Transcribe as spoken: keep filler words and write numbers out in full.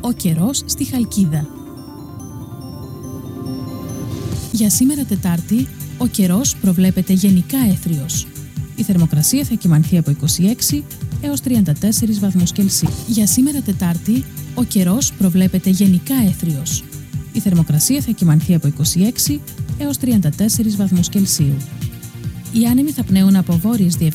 Ο καιρός στη Χαλκίδα. Για σήμερα Τετάρτη, ο καιρός προβλέπεται γενικά έθριος. Η θερμοκρασία θα κυμανθεί από είκοσι έξι έως τριάντα τέσσερις βαθμούς Κελσίου. Για σήμερα Τετάρτη, ο καιρός προβλέπεται γενικά έθριος. Η θερμοκρασία θα κυμανθεί από είκοσι έξι έως τριάντα τέσσερις βαθμούς Κελσίου. Οι άνεμοι θα πνέουν από βόρειες διευθύνσεις